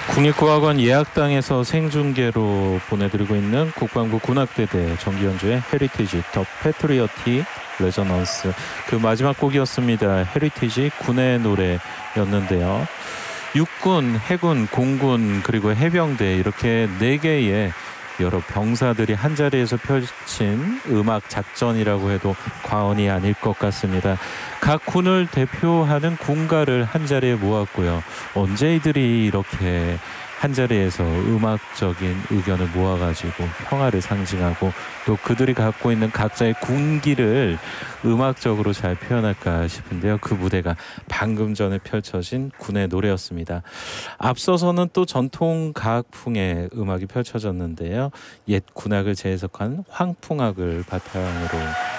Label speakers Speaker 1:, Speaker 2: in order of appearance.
Speaker 1: 국립국악원 예약당에서 생중계로 보내드리고 있는 국방부 군악대대 정기연주의 헤리티지 더 패트리어틱 레저넌스, 그 마지막 곡이었습니다. 헤리티지 군의 노래였는데요. 육군, 해군, 공군, 그리고 해병대, 이렇게 4개의 여러 병사들이 한자리에서 펼친 음악 작전이라고 해도 과언이 아닐 것 같습니다. 각 군을 대표하는 군가를 한자리에 모았고요. 언제 이들이 이렇게 한자리에서 음악적인 의견을 모아가지고 평화를 상징하고 또 그들이 갖고 있는 각자의 군기를 음악적으로 잘 표현할까 싶은데요. 그 무대가 방금 전에 펼쳐진 군의 노래였습니다. 앞서서는 또 전통 가학풍의 음악이 펼쳐졌는데요. 옛 군악을 재해석한 황풍악을 바탕으로